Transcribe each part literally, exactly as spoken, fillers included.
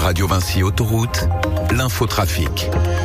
Radio Vinci Autoroute, l'infotrafic.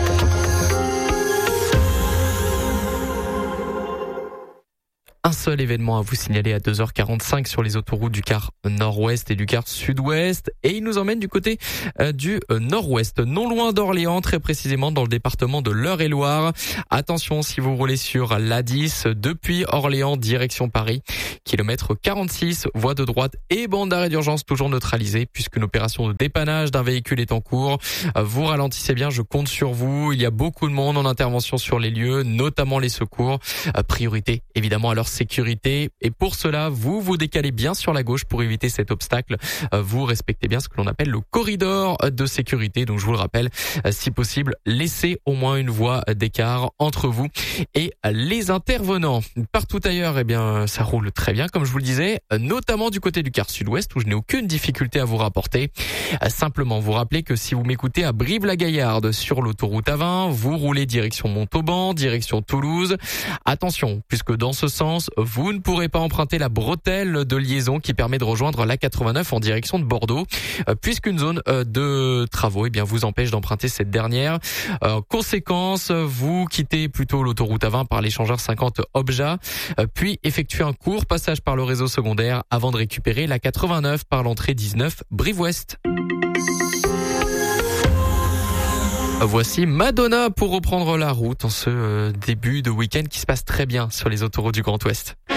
Un seul événement à vous signaler à deux heures quarante-cinq sur les autoroutes du quart nord-ouest et du quart sud-ouest. Et il nous emmène du côté euh, du euh, nord-ouest, non loin d'Orléans, très précisément dans le département de l'Eure-et-Loir. Attention si vous roulez sur l'A dix depuis Orléans, direction Paris. Kilomètre quarante-six, voie de droite et bande d'arrêt d'urgence toujours neutralisée puisqu'une opération de dépannage d'un véhicule est en cours. Euh, vous ralentissez bien, je compte sur vous. Il y a beaucoup de monde en intervention sur les lieux, notamment les secours. Euh, priorité évidemment à leur sécurité, et pour cela vous vous décalez bien sur la gauche pour éviter cet obstacle. Vous respectez bien ce que l'on appelle le corridor de sécurité, donc je vous le rappelle, si possible laissez au moins une voie d'écart entre vous et les intervenants. Partout ailleurs, eh bien ça roule très bien comme je vous le disais, notamment du côté du quart sud-ouest où je n'ai aucune difficulté à vous rapporter. Simplement vous rappelez que si vous m'écoutez à Brive-la-Gaillarde sur l'autoroute A vingt, vous roulez direction Montauban, direction Toulouse. Attention, puisque dans ce sens vous ne pourrez pas emprunter la bretelle de liaison qui permet de rejoindre l'A quatre-vingt-neuf en direction de Bordeaux, puisqu'une zone de travaux eh bien, vous empêche d'emprunter cette dernière. Euh, conséquence, vous quittez plutôt l'autoroute A vingt par l'échangeur cinquante Obja, puis effectuez un court passage par le réseau secondaire avant de récupérer l'A quatre-vingt-neuf par l'entrée dix-neuf Brive-Ouest. Voici Madonna pour reprendre la route en ce début de week-end qui se passe très bien sur les autoroutes du Grand Ouest.